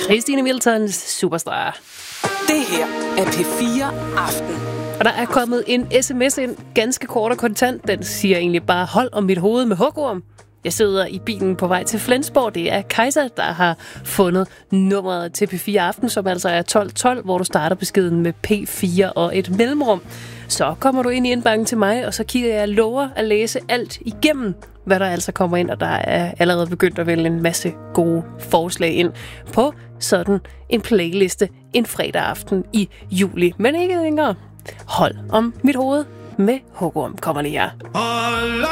Christine Miltons Superstar. Det her er P4 Aften. Og der er kommet en sms ind, ganske kort og kontant. Den siger egentlig bare, hold om mit hoved med hugorm. Jeg sidder i bilen på vej til Flensborg. Det er Kajsa, der har fundet nummeret til P4 Aften, som altså er 1212, hvor du starter beskeden med P4 og et mellemrum. Så kommer du ind i indbakken til mig, og så kigger jeg lover at læse alt igennem, hvad der altså kommer ind, og der er allerede begyndt at vælge en masse gode forslag ind på sådan en playliste en fredag aften i juli. Men ikke længere. Hold om mit hoved med hugorm kommer lige her.